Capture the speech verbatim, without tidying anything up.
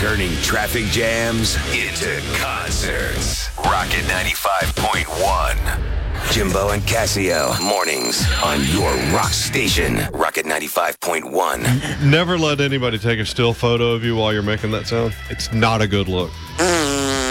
Turning traffic jams into concerts. Rocket ninety-five point one. Jimbo and Casio, mornings on your rock station. Rocket ninety-five point one. Never let anybody take a still photo of you while you're making that sound. It's not a good look.